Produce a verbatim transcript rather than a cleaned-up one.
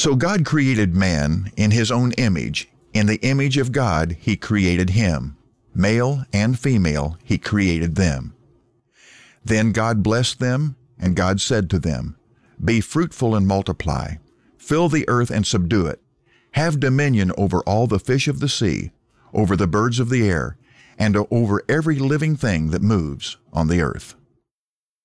So God created man in his own image. In the image of God he created him. Male and female he created them. Then God blessed them, and God said to them, Be fruitful and multiply. Fill the earth and subdue it. Have dominion over all the fish of the sea, over the birds of the air, and over every living thing that moves on the earth.